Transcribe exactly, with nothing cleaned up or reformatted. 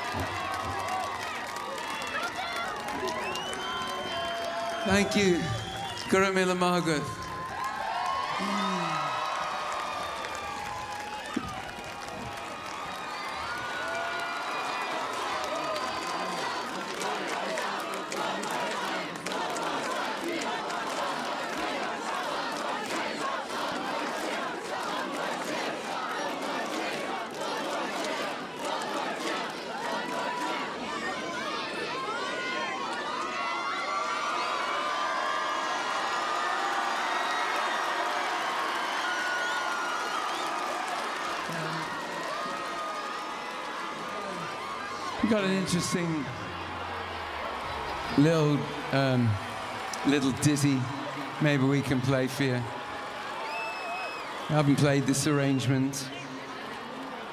Thank you. Caramela Margaret. We've got an interesting little, um, little ditty maybe we can play for you. I haven't played this arrangement.